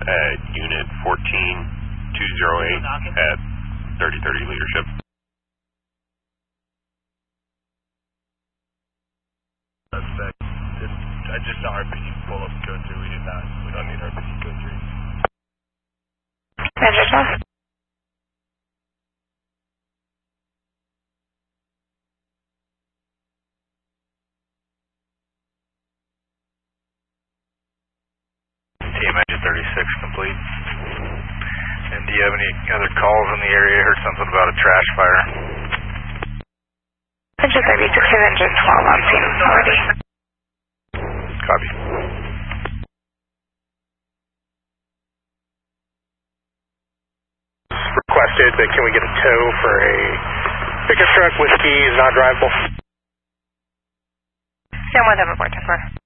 at Unit 14208 at 3030 Leadership. I just saw RPG pull up code 3. We don't need RPG code 3. Register. Team Engine 36 complete. And do you have any other calls in the area? I heard something about a trash fire. Engine 36 and Engine 12 on scene already. Copy. Requested, but can we get a tow for a pickup truck with keys not drivable? Stand 1 report 10-4.